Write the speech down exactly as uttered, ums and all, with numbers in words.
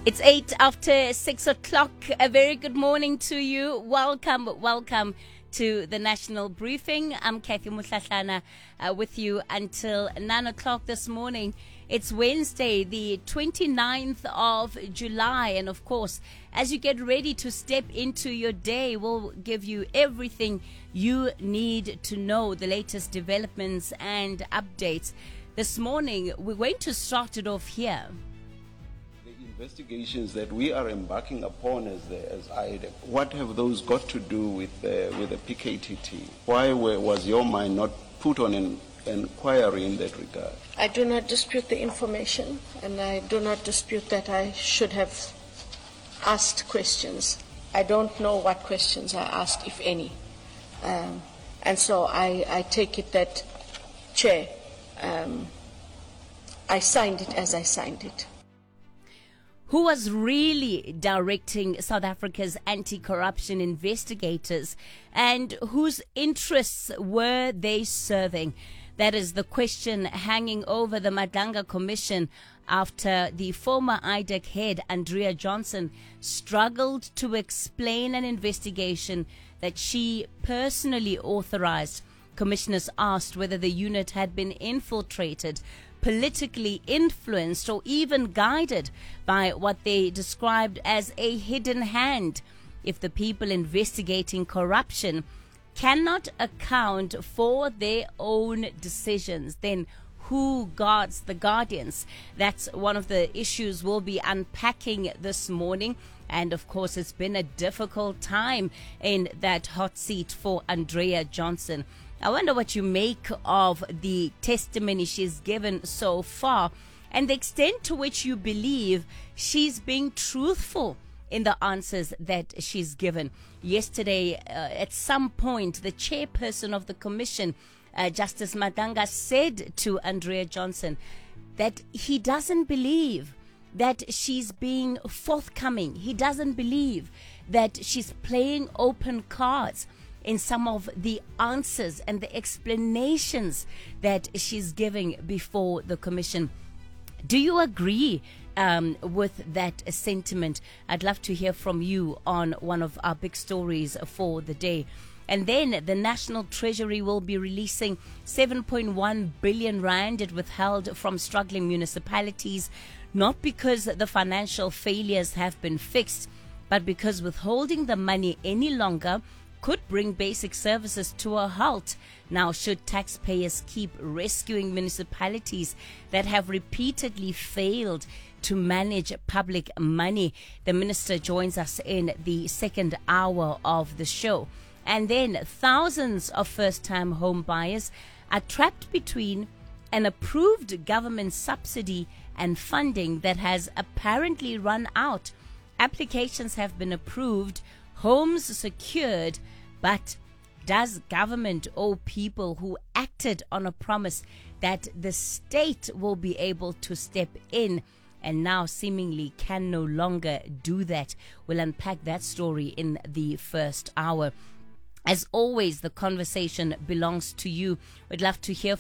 It's eight after six o'clock. A very good morning to you. Welcome, welcome to the National Briefing. I'm Kathy Mutlatlana uh, with you until nine o'clock this morning. It's Wednesday, the twenty-ninth of July. And of course, as you get ready to step into your day, we'll give you everything you need to know, the latest developments and updates. This morning, we're going to start it off here. Investigations that we are embarking upon as the, as I D E C, what have those got to do with the, with the P K T T? Why were, was your mind not put on an inquiry in that regard? I do not dispute the information, and I do not dispute that I should have asked questions. I don't know what questions I asked, if any. Um, and so I, I take it that, Chair, um, I signed it as I signed it. Who was really directing South Africa's anti-corruption investigators, and whose interests were they serving? That is the question hanging over the Madlanga Commission after the former I D E C head, Andrea Johnson, struggled to explain an investigation that she personally authorized. Commissioners asked whether the unit had been infiltrated, politically influenced, or even guided by what they described as a hidden hand. If the people investigating corruption cannot account for their own decisions, then who guards the guardians? That's one of the issues we'll be unpacking this morning. And of course, it's been a difficult time in that hot seat for Andrea Johnson. I wonder what you make of the testimony she's given so far and the extent to which you believe she's being truthful in the answers that she's given. Yesterday, uh, at some point, the chairperson of the commission, uh, Justice Madlanga, said to Andrea Johnson that he doesn't believe that she's being forthcoming. He doesn't believe that she's playing open cards in some of the answers and the explanations that she's giving before the commission. Do you agree um, with that sentiment? I'd love to hear from you on one of our big stories for the day. And then the National Treasury will be releasing seven point one billion rand it withheld from struggling municipalities, not because the financial failures have been fixed, but because withholding the money any longer could bring basic services to a halt. Now, should taxpayers keep rescuing municipalities that have repeatedly failed to manage public money? The minister joins us in the second hour of the show. And then thousands of first-time home buyers are trapped between an approved government subsidy and funding that has apparently run out. Applications have been approved, homes secured, but does government owe people who acted on a promise that the state will be able to step in and now seemingly can no longer do that? We'll unpack that story in the first hour. As always, the conversation belongs to you. We'd love to hear